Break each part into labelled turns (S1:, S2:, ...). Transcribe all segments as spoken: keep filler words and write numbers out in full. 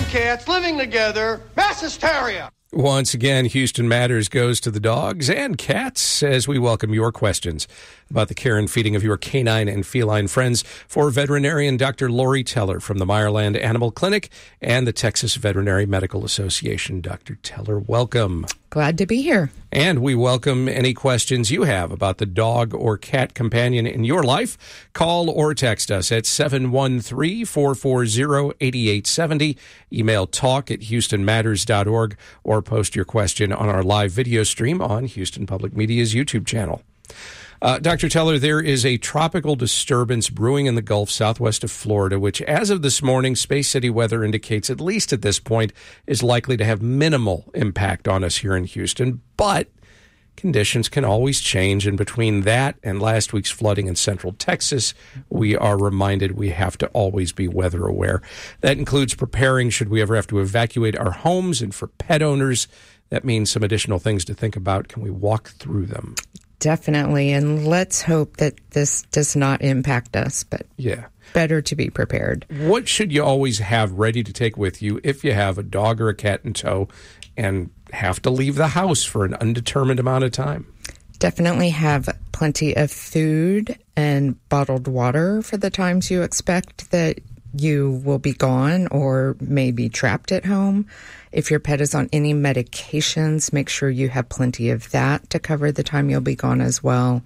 S1: cats living together, mass hysteria.
S2: Once again, Houston Matters goes to the dogs and cats as we welcome your questions about the care and feeding of your canine and feline friends for veterinarian Doctor Lori Teller from the Meyerland Animal Clinic and the Texas Veterinary Medical Association. Doctor Teller, welcome.
S3: Glad to be here.
S2: And we welcome any questions you have about the dog or cat companion in your life. Call or text us at seven one three, four four zero, eight eight seven zero. Email talk at houston matters dot org or post your question on our live video stream on Houston Public Media's YouTube channel. Uh, Doctor Teller, there is a tropical disturbance brewing in the Gulf southwest of Florida, which, as of this morning, Space City weather indicates, at least at this point, is likely to have minimal impact on us here in Houston. But conditions can always change, and between that and last week's flooding in central Texas, we are reminded we have to always be weather aware. That includes preparing should we ever have to evacuate our homes, and for pet owners, that means some additional things to think about. Can we walk through them?
S3: Definitely, and let's hope that this does not impact us, but
S2: yeah,
S3: better to be prepared.
S2: What should you always have ready to take with you if you have a dog or a cat in tow and have to leave the house for an undetermined amount of time?
S3: Definitely have plenty of food and bottled water for the times you expect that you will be gone or may be trapped at home. If your pet is on any medications, make sure you have plenty of that to cover the time you'll be gone as well.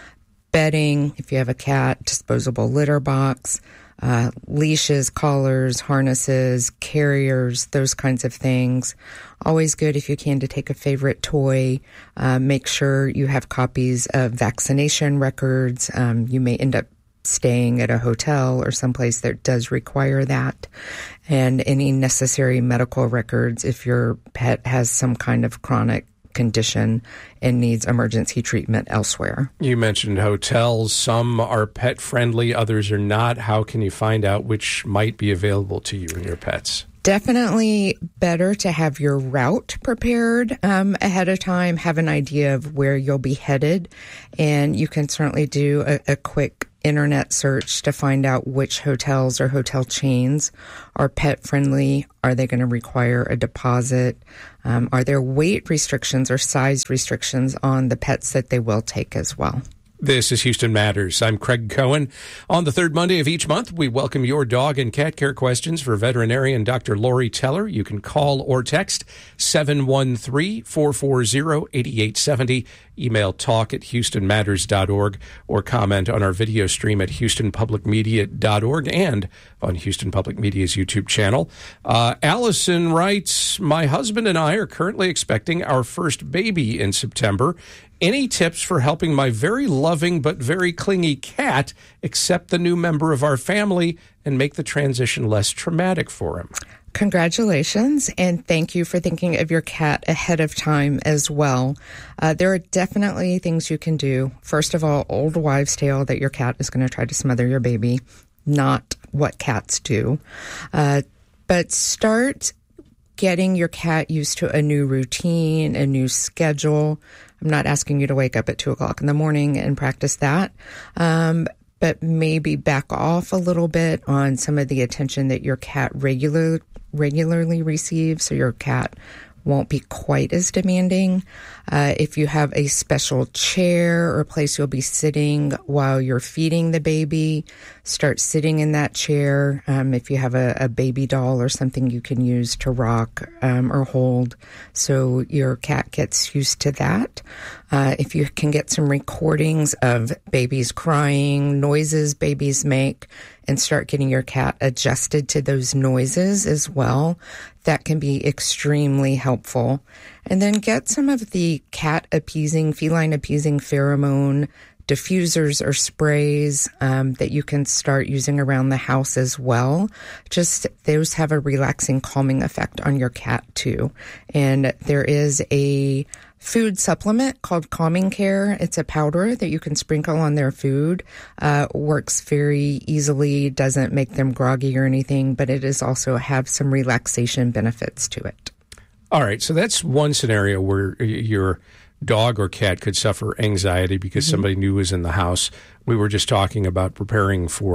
S3: Bedding, if you have a cat, disposable litter box, uh, leashes, collars, harnesses, carriers, those kinds of things. Always good if you can to take a favorite toy. Uh, make sure you have copies of vaccination records. Um, you may end up staying at a hotel or someplace that does require that, and any necessary medical records if your pet has some kind of chronic condition and needs emergency treatment elsewhere.
S2: You mentioned hotels. Some are pet friendly, others are not. How can you find out which might be available to you and your pets?
S3: Definitely better to have your route prepared um, ahead of time, have an idea of where you'll be headed, and you can certainly do a, a quick internet search to find out which hotels or hotel chains are pet friendly. Are they going to require a deposit? Um, are there weight restrictions or size restrictions on the pets that they will take as well?
S2: This is Houston Matters. I'm Craig Cohen. On the third Monday of each month, we welcome your dog and cat care questions for veterinarian Doctor Lori Teller. You can call or text seven one three, four four zero, eight eight seven zero. Email talk at houston matters dot org or comment on our video stream at houston public media dot org and on Houston Public Media's YouTube channel. Uh, Allison writes, my husband and I are currently expecting our first baby in September. Any tips for helping my very loving but very clingy cat accept the new member of our family and make the transition less traumatic for him?
S3: Congratulations, and thank you for thinking of your cat ahead of time as well. Uh, there are definitely things you can do. First of all, old wives' tale that your cat is going to try to smother your baby, not what cats do. Uh, but start getting your cat used to a new routine, a new schedule. I'm not asking you to wake up at two o'clock in the morning and practice that. Um, but maybe back off a little bit on some of the attention that your cat regular, regularly receives, so your cat won't be quite as demanding. Uh, if you have a special chair or place you'll be sitting while you're feeding the baby, start sitting in that chair. Um, if you have a, a baby doll or something you can use to rock um, or hold, so your cat gets used to that. Uh, if you can get some recordings of babies crying, noises babies make, and start getting your cat adjusted to those noises as well, that can be extremely helpful. And then get some of the cat appeasing, feline appeasing pheromone diffusers or sprays um, that you can start using around the house as well. Just those have a relaxing, calming effect on your cat too. And there is a food supplement called Calming Care. It's a powder that you can sprinkle on their food. Uh, works very easily, doesn't make them groggy or anything, but it is also have some relaxation benefits to it.
S2: All right, so that's one scenario where your dog or cat could suffer anxiety because mm-hmm. somebody new is in the house. We were just talking about preparing for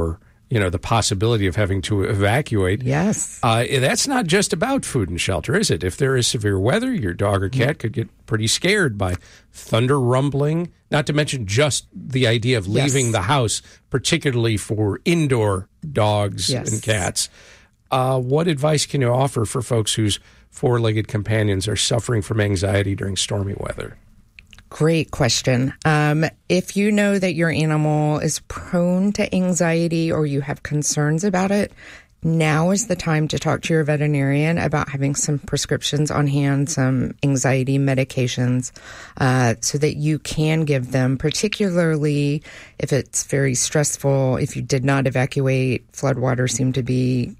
S2: you know, the possibility of having to evacuate.
S3: Yes.
S2: Uh, that's not just about food and shelter, is it? If there is severe weather, your dog or cat could get pretty scared by thunder rumbling, not to mention just the idea of leaving
S3: yes.
S2: the house, particularly for indoor dogs
S3: yes.
S2: and cats. Uh, what advice can you offer for folks whose four-legged companions are suffering from anxiety during stormy weather?
S3: Great question. Um, if you know that your animal is prone to anxiety or you have concerns about it, now is the time to talk to your veterinarian about having some prescriptions on hand, some anxiety medications, uh, so that you can give them, particularly if it's very stressful, if you did not evacuate, floodwaters seem to be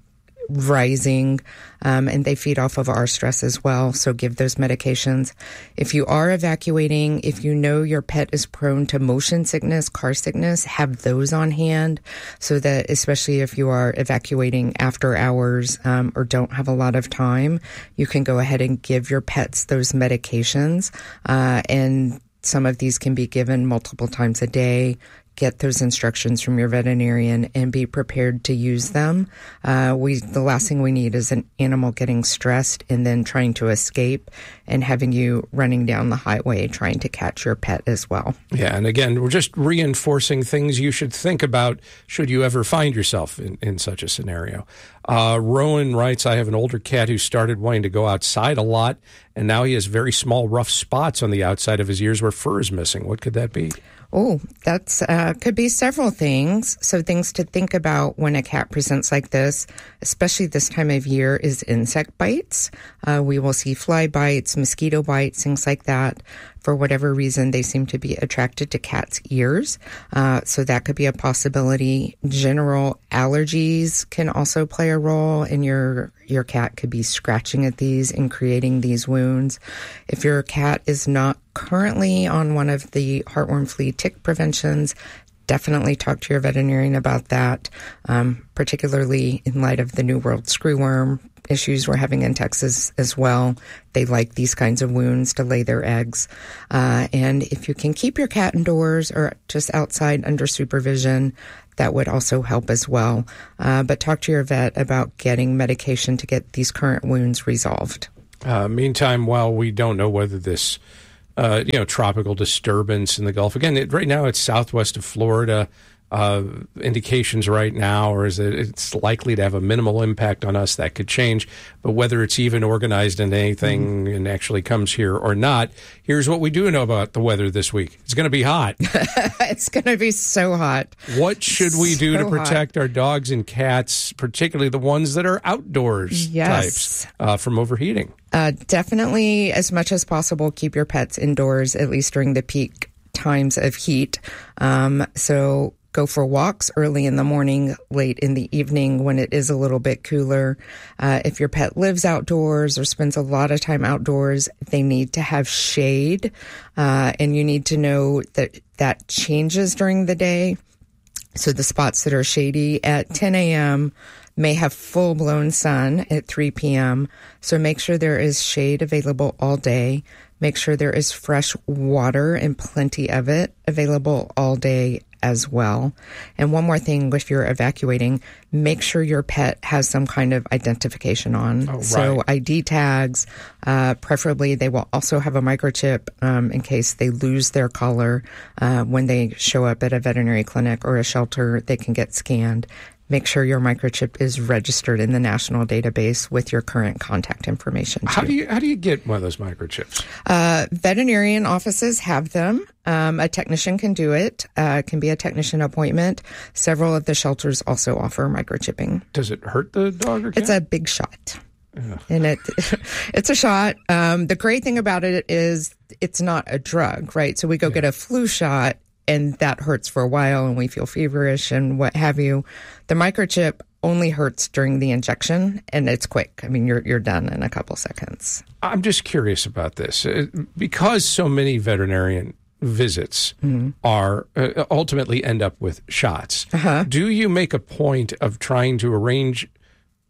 S3: rising, um, and they feed off of our stress as well. So give those medications. If you are evacuating, if you know your pet is prone to motion sickness, car sickness, have those on hand so that, especially if you are evacuating after hours um, or don't have a lot of time, you can go ahead and give your pets those medications. Uh, and some of these can be given multiple times a day. Get those instructions from your veterinarian and be prepared to use them. Uh, we the last thing we need is an animal getting stressed and then trying to escape and having you running down the highway trying to catch your pet as well.
S2: Yeah, and again, we're just reinforcing things you should think about should you ever find yourself in, in such a scenario. Uh, Rowan writes, I have an older cat who started wanting to go outside a lot, and now he has very small, rough spots on the outside of his ears where fur is missing. What could that be?
S3: Oh, that's uh, could be several things. So things to think about when a cat presents like this, especially this time of year, is insect bites. Uh, we will see fly bites, mosquito bites, things like that. For whatever reason, they seem to be attracted to cats' ears. Uh, so that could be a possibility. General allergies can also play a role, and your your cat could be scratching at these and creating these wounds. If your cat is not currently on one of the heartworm flea tick preventions, definitely talk to your veterinarian about that, um, particularly in light of the New World screwworm issues we're having in Texas as well. They like these kinds of wounds to lay their eggs. Uh, and if you can keep your cat indoors or just outside under supervision, that would also help as well. Uh, but talk to your vet about getting medication to get these current wounds resolved.
S2: Uh, meantime, while we don't know whether this Uh, you know, tropical disturbance in the Gulf. Again, it, right now it's southwest of Florida. Uh, indications right now are is that it's likely to have a minimal impact on us. That could change. But whether it's even organized into anything mm. and actually comes here or not, here's what we do know about the weather this week. It's going to be hot.
S3: It's going to be so hot.
S2: What should we do
S3: so
S2: to protect
S3: hot.
S2: our dogs and cats, particularly the ones that are outdoors
S3: yes.
S2: types, uh, from overheating?
S3: Uh, definitely, as much as possible, keep your pets indoors, at least during the peak times of heat. Um, so go for walks early in the morning, late in the evening when it is a little bit cooler. Uh, if your pet lives outdoors or spends a lot of time outdoors, they need to have shade. Uh, and you need to know that that changes during the day. So the spots that are shady at ten a.m. may have full-blown sun at three p.m., so make sure there is shade available all day. Make sure there is fresh water and plenty of it available all day as well. And one more thing, if you're evacuating, make sure your pet has some kind of identification on.
S2: Oh, right.
S3: So I D tags, uh, preferably they will also have a microchip um, in case they lose their collar. Uh, when they show up at a veterinary clinic or a shelter, they can get scanned. Make sure your microchip is registered in the national database with your current contact information, too.
S2: How do you how do you get one of those microchips?
S3: Uh, veterinarian offices have them. Um, a technician can do it. Uh, it can be a technician appointment. Several of the shelters also offer microchipping.
S2: Does it hurt the dog or cat?
S3: It's a big shot.
S2: Ugh.
S3: And it it's a shot. Um, the great thing about it is it's not a drug, right? So we go yeah. get a flu shot, and that hurts for a while, and we feel feverish and what have you. The microchip only hurts during the injection, and it's quick. I mean, you're you're done in a couple seconds.
S2: I'm just curious about this. Because so many veterinarian visits mm-hmm. are uh, ultimately end up with shots,
S3: uh-huh.
S2: do you make a point of trying to arrange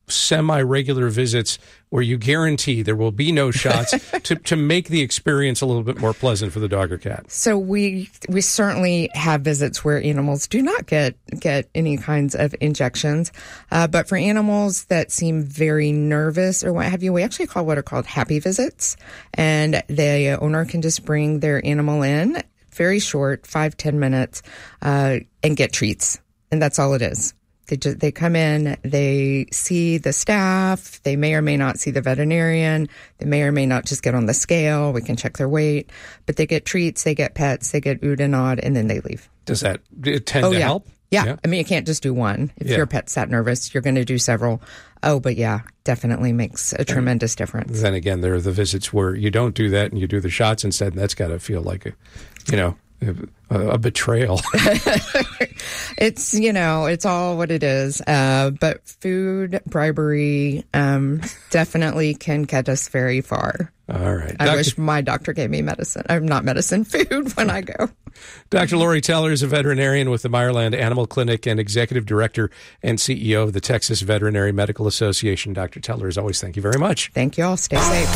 S2: semi-regular visits where you guarantee there will be no shots to, to make the experience a little bit more pleasant for the dog or cat?
S3: So we we certainly have visits where animals do not get get any kinds of injections. Uh, but for animals that seem very nervous or what have you, we actually call what are called happy visits. And the owner can just bring their animal in, very short, five, ten minutes, uh, and get treats. And that's all it is. They just, they come in, they see the staff, they may or may not see the veterinarian, they may or may not just get on the scale, we can check their weight, but they get treats, they get pets, they get oohed and awed, and then they leave.
S2: Does that tend
S3: oh,
S2: to
S3: yeah.
S2: help?
S3: Yeah.
S2: yeah,
S3: I mean, you can't just do one. If
S2: yeah.
S3: your pet's that nervous, you're going to do several. Oh, but yeah, definitely makes a tremendous difference.
S2: Then again, there are the visits where you don't do that and you do the shots instead, and that's got to feel like a, you know, a, a betrayal.
S3: It's, you know, it's all what it is. Uh, but food, bribery, um, definitely can get us very far.
S2: All right.
S3: I
S2: Doctor
S3: wish my doctor gave me medicine. I'm not medicine, food when I go.
S2: Doctor Lori Teller is a veterinarian with the Meyerland Animal Clinic and executive director and C E O of the Texas Veterinary Medical Association. Doctor Teller, as always, thank you very much.
S3: Thank you all. Stay safe.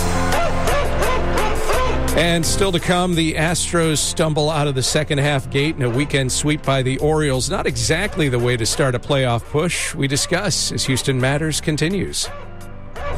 S2: And still to come, the Astros stumble out of the second half gate in a weekend sweep by the Orioles. Not exactly the way to start a playoff push. We discuss as Houston Matters continues.